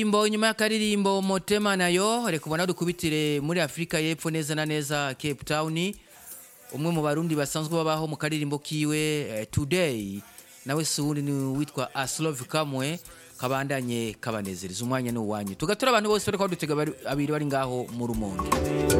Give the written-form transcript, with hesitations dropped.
Nyuma y'akaririmbo Motema nayo reka ubona dukubitire muri Afrika y'Epfo neza na neza Cape Town, umwe mu barundi basanzwe babaho mu karirimbo kiwe Today, nawe sundi ni witwa Aslov Kamwe, kabandanye kabanezereza umwanya n'uwanyu tugatura abantu bose bariko dutega abiri bari ngaho mu Rumonge.